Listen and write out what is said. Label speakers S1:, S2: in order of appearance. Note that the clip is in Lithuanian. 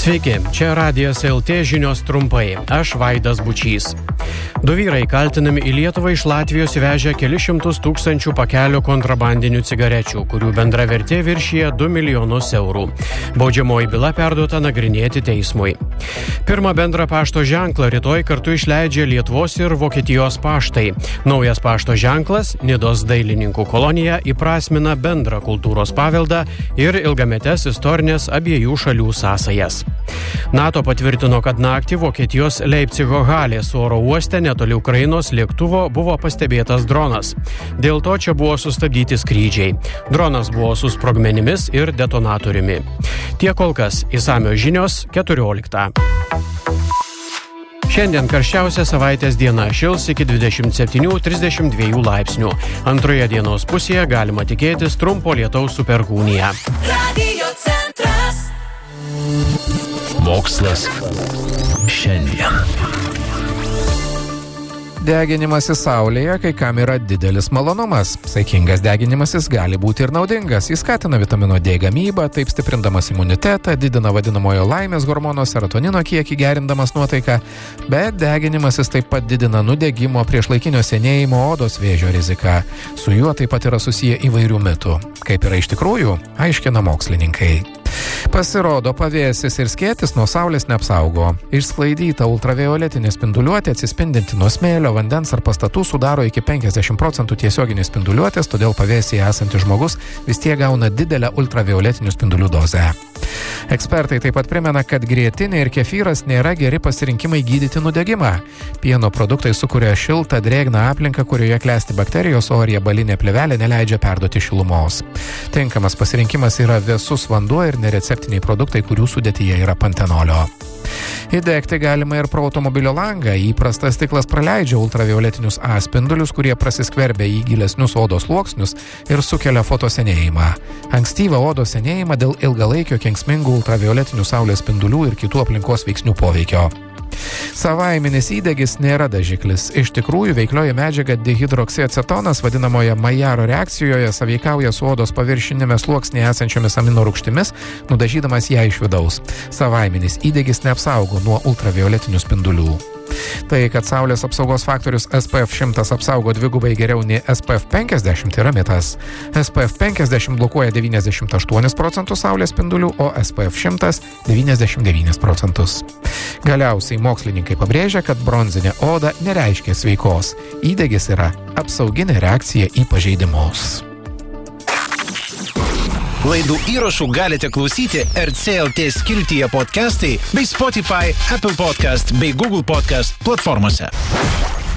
S1: Sveiki, čia Radijas LT žinios trumpai. Aš Vaidas Bučys. Du vyrai kaltinami į Lietuvą iš Latvijos įvežę kelius šimtus tūkstančių pakelių kontrabandinių cigarečių, kurių bendra vertė viršija 2 milijonus eurų. Baudžiamoji byla perduota nagrinėti teismui. Pirmą bendrą pašto ženklą rytoj kartu išleidžia Lietuvos ir Vokietijos paštai. Naujas pašto ženklas Nidos dailininkų kolonija įprasmina bendrą kultūros paveldą ir ilgametes istorinės abiejų šalių sąsajas. NATO patvirtino, kad naktį Vokietijos Leipcigo Halės oro uoste netoli Ukrainos lėktuvo buvo pastebėtas dronas. Dėl to čia buvo sustabdyti skrydžiai. Dronas buvo su sprogmenimis ir detonatoriumi. Tiek kol kas, išsamios žinios 14. Šiandien karščiausia savaitės diena, šils iki 27-32 laipsnių. Antroje dienos pusėje galima tikėtis trumpo lietaus su perkūnija.
S2: Mokslas šiandien.
S3: Deginimasis saulėje kai kam yra didelis malonumas. Saikingas deginimasis gali būti ir naudingas. Jis skatina vitamino D gamybą, taip stiprindamas imunitetą, didina vadinamojo laimės hormono serotonino kiekį, gerindamas nuotaiką, bet deginimasis taip pat didina nudegimo, priešlaikinio senėjimo, odos vėžio riziką. Su juo taip pat yra susiję įvairių mitų. Kaip yra iš tikrųjų, aiškina mokslininkai. Pasirodo, pavėsis ir skėtis nuo saulės neapsaugo. Išsklaidyta ultravioletinė spinduliuotė atsispindinti nuo smėlio, vandens ar pastatų sudaro iki 50% tiesioginės spinduliuotės, todėl pavėsyje esantis žmogus vis tiek gauna didelę ultravioletinių spindulių dozę. Ekspertai taip pat primena, kad grietinė ir kefyras nėra geri pasirinkimai gydyti nudegimą. Pieno produktai sukuria šiltą, drėgną aplinką, kurioje klesti bakterijos, o riebalinė plėvelė neleidžia perduoti šilumos. Tinkamas pasirinkimas yra vėsus vanduo ir nereceptiniai produktai, kurių sudėtyje yra pantenolio. Įdegti galima ir pro automobilio langą. Įprastas stiklas praleidžia ultravioletinius A spindulius, kurie prasiskverbia į gilesnius odos sluoksnius ir sukelia fotosenėjimą. Ankstyvą odos senėjimą dėl ilgalaikio kenksmingų ultravioletinių saulės spindulių ir kitų aplinkos veiksnių poveikio. Savaiminis įdegis nėra dažiklis. Iš tikrųjų, veiklioji medžiaga dihidroksiacetonas vadinamoje Maillaro reakcijoje sąveikauja su odos paviršinėme sluoksnėje esančiomis amino rūgštimis, nudažydamas ją iš vidaus. Savaiminis įdegis neapsaugo nuo ultravioletinių spindulių. Tai, kad saulės apsaugos faktorius SPF 100 apsaugo dvigubai geriau nei SPF 50 yra mitas. SPF 50 blokuoja 98% saulės spindulių, o SPF 100 99%. Galiausiai mokslininkai pabrėžia, kad bronzinė oda nereiškia sveikos. Įdegis yra apsauginė reakcija į pažeidimus.
S2: Laidų įrašų galite klausyti RCLT skiltyje podcastai bei Spotify, Apple Podcast bei Google Podcast platformose.